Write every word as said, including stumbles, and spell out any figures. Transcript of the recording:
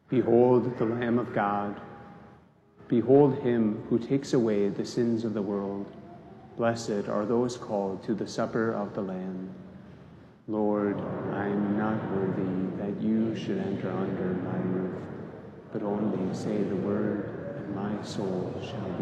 Behold the Lamb of God. Behold him who takes away the sins of the world. Blessed are those called to the supper of the Lamb. Lord, I am not worthy that you should enter under my roof, but only say the word, and my soul shall be